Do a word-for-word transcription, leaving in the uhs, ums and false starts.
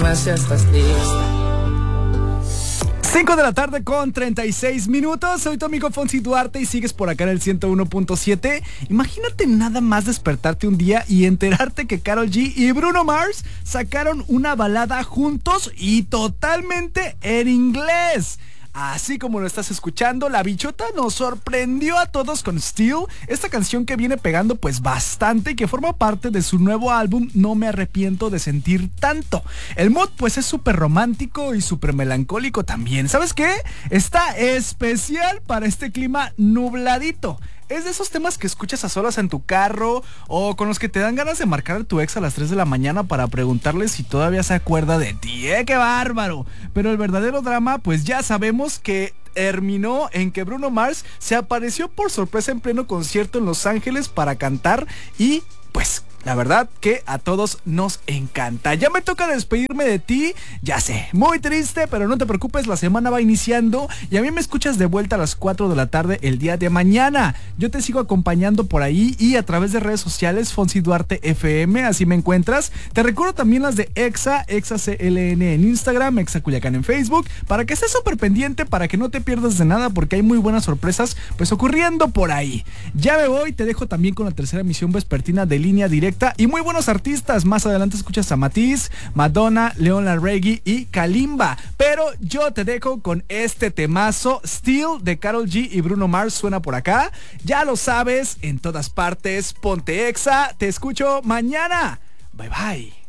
más, ya estás lista. cinco de la tarde con treinta y seis minutos. Soy tu amigo Fonsi Duarte y sigues por acá en el ciento uno punto siete. Imagínate nada más despertarte un día y enterarte que Karol G y Bruno Mars sacaron una balada juntos y totalmente en inglés. Así como lo estás escuchando, la bichota nos sorprendió a todos con Still, esta canción que viene pegando pues bastante y que forma parte de su nuevo álbum No me arrepiento de sentir tanto. El mood pues es súper romántico y súper melancólico también. ¿Sabes qué? Está especial para este clima nubladito. Es de esos temas que escuchas a solas en tu carro o con los que te dan ganas de marcar a tu ex a las tres de la mañana para preguntarle si todavía se acuerda de ti. ¡Eh, qué bárbaro! Pero el verdadero drama, pues ya sabemos que terminó en que Bruno Mars se apareció por sorpresa en pleno concierto en Los Ángeles para cantar y pues la verdad que a todos nos encanta. Ya me toca despedirme de ti, ya sé, muy triste, pero no te preocupes, la semana va iniciando y a mí me escuchas de vuelta a las cuatro de la tarde el día de mañana. Yo te sigo acompañando por ahí y a través de redes sociales, Fonsi Duarte F M, así me encuentras. Te recuerdo también las de Exa, Exa C L N en Instagram, Exa Culiacán en Facebook, para que estés súper pendiente, para que no te pierdas de nada, porque hay muy buenas sorpresas pues ocurriendo por ahí. Ya me voy, te dejo también con la tercera emisión vespertina de Línea Directa y muy buenos artistas. Más adelante escuchas a Matiz, Madonna, Leon Larregui y Kalimba. Pero yo te dejo con este temazo, Still, de Karol G y Bruno Mars. Suena por acá. Ya lo sabes, en todas partes. Ponte Exa. Te escucho mañana. Bye bye.